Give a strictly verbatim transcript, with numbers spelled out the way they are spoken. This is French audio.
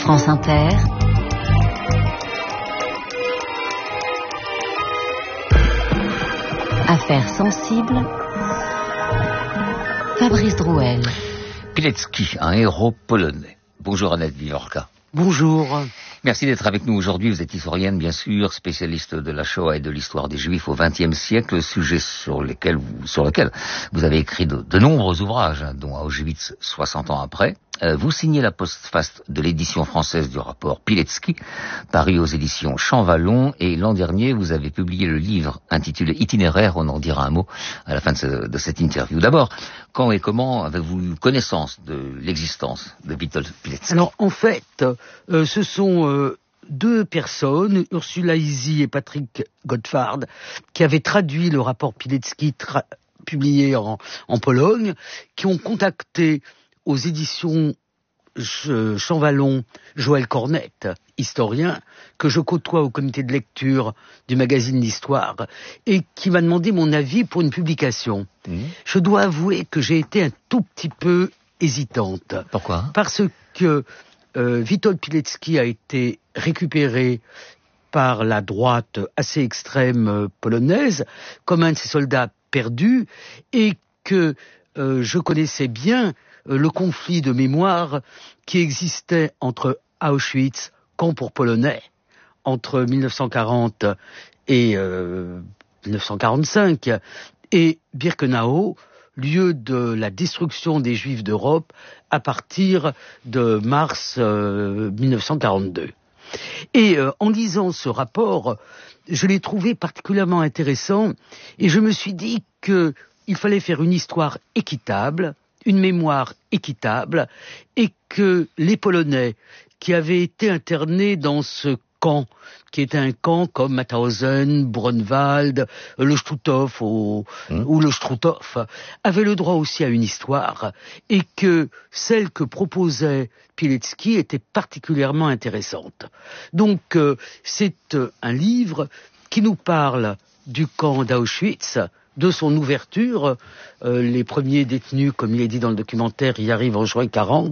France Inter, Affaires sensibles, Fabrice Drouel. Pilecki, un héros polonais. Bonjour Annette Viorka. Bonjour. Merci d'être avec nous aujourd'hui. Vous êtes historienne, bien sûr, spécialiste de la Shoah et de l'histoire des Juifs au vingtième siècle, sujet sur lesquels vous, sur lequel vous avez écrit de, de nombreux ouvrages, hein, dont Auschwitz soixante ans après. Euh, vous signez la postface de l'édition française du rapport Pilecki, paru aux éditions Champvallon, et l'an dernier, vous avez publié le livre intitulé Itinéraire, on en dira un mot à la fin de, ce, de cette interview. D'abord, quand et comment avez-vous eu connaissance de l'existence de Witold Pilecki? Alors, en fait, euh, ce sont euh, deux personnes, Ursula Isy et Patrick Gottfard, qui avaient traduit le rapport Pilecki tra- publié en, en Pologne, qui ont contacté aux éditions Champvallon Joël Cornette, historien, que je côtoie au comité de lecture du magazine L'Histoire, et qui m'a demandé mon avis pour une publication. Mmh. Je dois avouer que j'ai été un tout petit peu hésitante. Pourquoi ? Parce que euh, Witold Pilecki a été récupéré par la droite assez extrême euh, polonaise comme un de ses soldats perdus, et que euh, je connaissais bien le conflit de mémoire qui existait entre Auschwitz, camp pour Polonais, entre mille neuf cent quarante et euh, mille neuf cent quarante-cinq, et Birkenau, lieu de la destruction des Juifs d'Europe à partir de mars euh, mille neuf cent quarante-deux. Et euh, en lisant ce rapport, je l'ai trouvé particulièrement intéressant, et je me suis dit qu'il fallait faire une histoire équitable, une mémoire équitable, et que les Polonais qui avaient été internés dans ce camp, qui était un camp comme Mauthausen, Brunwald, le Stutthof ou, mmh. ou le Struthof, avaient le droit aussi à une histoire, et que celle que proposait Pilecki était particulièrement intéressante. Donc euh, c'est euh, un livre qui nous parle du camp d'Auschwitz, de son ouverture. Euh, les premiers détenus, comme il est dit dans le documentaire, y arrivent en juin quarante,